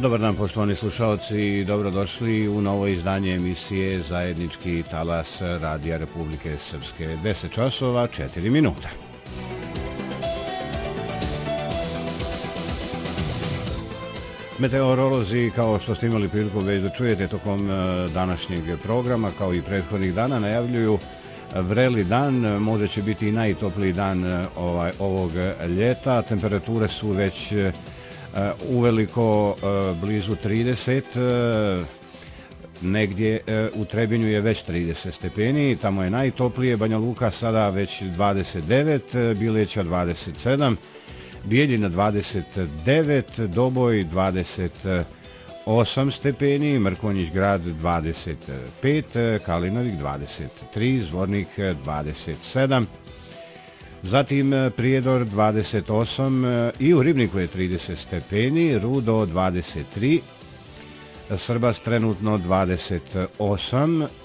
Dobar dan poštovani slušalci i dobrodošli u novo izdanje emisije Zajednički talas Radija Republike Srpske. 10 časova, 4 minuta. Meteorolozi, kao što ste imali priliku već da čujete tokom današnjeg programa, kao i prethodnih dana, najavljuju vreli dan, možda će biti i najtopliji dan ovog ljeta. Temperature su već uveliko blizu 30, negdje u Trebinju je već 30 stepeni, tamo je najtoplije, Banja Luka sada već 29, Bileća 27, Bijeljina 29, Doboj 28 stepeni, Mrkonjić grad 25, Kalinavik 23, Zvornik 27, zatim Prijedor 28 i u Ribniku je 30 stepeni, Rudo 23, Srbas trenutno 28,